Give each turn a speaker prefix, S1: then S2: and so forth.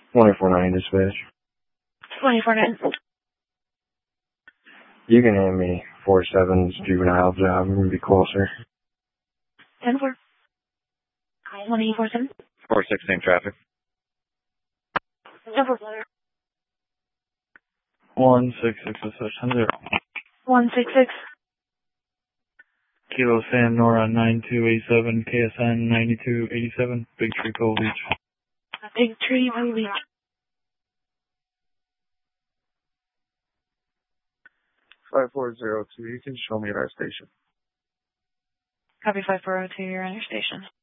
S1: 24-9 dispatch.
S2: 24-9.
S1: You can hand me 4-7's juvenile job and be closer.
S2: 10-4. 1-8-4-7.
S3: 4-6, same traffic.
S2: 10-4.
S4: 166-10.
S2: 166.
S4: Kilo Sam Nora 9287, KSN 9287, Big Tree Cove Beach.
S2: Big Tree Cove Beach.
S5: 5402, you can show me at our station.
S2: Copy 5402, you're on your station.